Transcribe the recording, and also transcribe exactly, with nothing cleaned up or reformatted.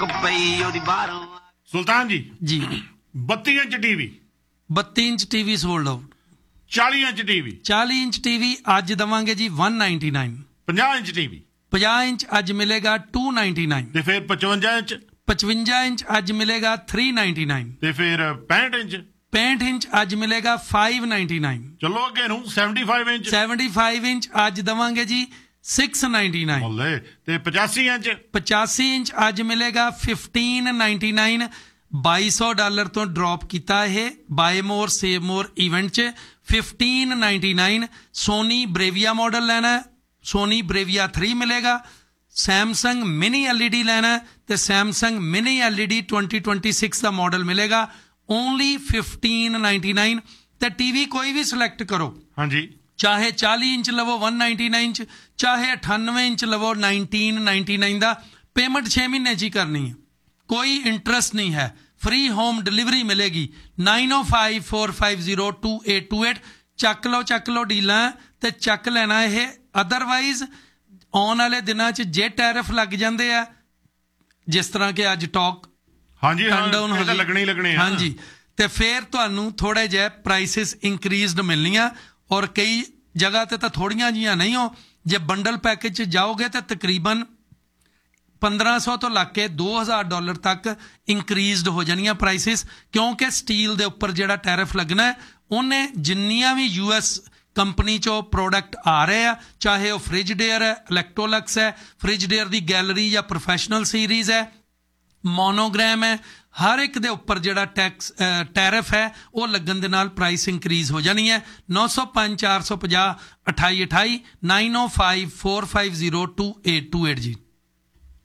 ਸੁਲਤਾਨ ਜੀ ਜੀ ਬੱਤੀ ਇੰਚ ਟੀਵੀ ਬੱਤੀ ਇੰਚ ਟੀਵੀ ਸੋਲਡ ਆਊਟ ਚਾਲੀ ਇੰਚ ਟੀਵੀ ਚਾਲੀ ਇੰਚ ਟੀਵੀ ਅੱਜ ਦਵਾਂਗੇ ਜੀ ਇੱਕ ਸੌ ਨਿन्यानवे ਪੰਜਾਹ ਇੰਚ ਟੀਵੀ ਪੰਜਾਹ ਇੰਚ ਅੱਜ ਮਿਲੇਗਾ ਦੋ सौ निन्यानवे ਤੇ ਫਿਰ ਪਚਵੰਜਾ ਇੰਚ पचवंजा इंच आज मिलेगा तीन सौ निन्यानवे ਤੇ ਫਿਰ ਪੈਂਹਠ ਇੰਚ पैंठ इंच आज मिलेगा पाँच सौ निन्यानवे ਚਲੋ ਅੱਗੇ ਨੂੰ ਪਚੱਨਵੇ ਇੰਚ पचहत्तर इंच आज दवांगे जी छह सौ निन्यानवे ਬੱਲੇ ਤੇ ਪਚਾਸੀ ਇੰਚ पचासी इंच आज मिलेगा पंद्रह सौ निन्यानवे बाई सौ डॉलर तो ड्रॉप किया है बाय मोर सेव मोर इवेंट च पंद्रह सौ निन्यानवे सोनी ब्रेविया मॉडल लेना है सोनी ब्रेविया थ्री मिलेगा Samsung mini L E D लेना है तो Samsung mini L E D twenty twenty six का मॉडल मिलेगा ओनली फिफ्टीन नाइनटी नाइन तो टीवी कोई भी सिलेक्ट करो हाँ जी चाहे चाली inch लवो one ninety nine inch चाहे अठानवे इंच लवो नाइनटीन नाइनटी नाइन का पेमेंट छे महीने ची करनी है कोई इंटरेस्ट नहीं है फ्री होम डिलीवरी मिलेगी nine O five four five zero to eight to eight Chak low Chak low deal तो चक लेना है अदरवाइज ਆਉਣ ਵਾਲੇ ਦਿਨਾਂ 'ਚ ਜੇ ਟੈਰਿਫ ਲੱਗ ਜਾਂਦੇ ਆ ਜਿਸ ਤਰ੍ਹਾਂ ਕਿ ਅੱਜ ਟਾਕ ਹਾਂਜੀ ਹਾਂ ਇਹ ਤਾਂ ਲੱਗਣੇ ਹੀ ਲੱਗਣੇ ਆ ਹਾਂਜੀ ਤੇ ਫਿਰ ਤੁਹਾਨੂੰ ਥੋੜੇ ਜਿਹੇ ਪ੍ਰਾਈਸਿਸ ਇਨਕਰੀਜ਼ਡ ਮਿਲਣੀਆਂ ਔਰ ਕਈ ਜਗ੍ਹਾ ਤੇ ਤਾਂ ਥੋੜੀਆਂ ਜੀਆਂ ਨਹੀਂ ਹੋ ਜੇ ਬੰਡਲ ਪੈਕੇਜ 'ਚ ਜਾਓਗੇ ਤਾਂ ਤਕਰੀਬਨ ਪੰਦਰਾਂ ਸੌ ਤੋਂ ਲੱਗ ਕੇ ਦੋ ਹਜ਼ਾਰ ਡਾਲਰ ਤੱਕ ਇਨਕਰੀਜ਼ਡ ਹੋ ਜਾਣੀਆਂ ਪ੍ਰਾਈਸਿਸ ਕਿਉਂਕਿ ਸਟੀਲ ਦੇ ਉੱਪਰ ਜਿਹੜਾ ਟੈਰਿਫ ਲੱਗਣਾ ਉਹਨੇ ਜਿੰਨੀਆਂ ਵੀ ਯੂ ਐਸ कंपनी चो प्रोडक्ट आ रहे हैं चाहे वह फ्रिज डेयर है इलेक्ट्रोलक्स है फ्रिज डेयर की गैलरी या प्रोफैशनल सीरीज़ है मोनोग्राम है हर एक दे उपर जिहड़ा टैक्स टैरिफ है वो लगन दे नाल प्राइस इंक्रीज हो जानी है नौ सौ पाँच चार सौ पचास अठाई अठाई nine O five four five zero to eight to eight ji.